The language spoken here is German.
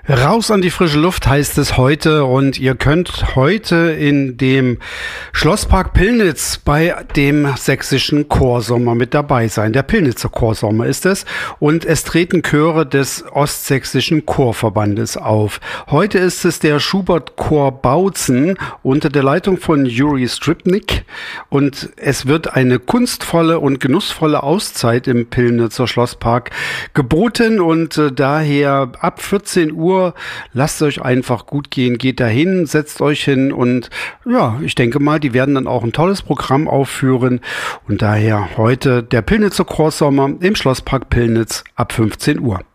Raus an die frische Luft heißt es heute und ihr könnt heute in dem Schlosspark Pillnitz bei dem sächsischen Chorsommer mit dabei sein. Der Pillnitzer Chorsommer ist es und es treten Chöre des Ostsächsischen Chorverbandes auf. Heute ist es der Schubert Chor Bautzen unter der Leitung von Juri Stripnik und es wird eine kunstvolle und genussvolle Auszeit im Pillnitzer Schlosspark geboten und daher ab 14 Uhr lasst euch einfach gut gehen, geht dahin, setzt euch hin und ja, ich denke mal, die werden dann auch ein tolles Programm aufführen und daher heute der Pillnitzer Chorsommer im Schlosspark Pillnitz ab 15 Uhr.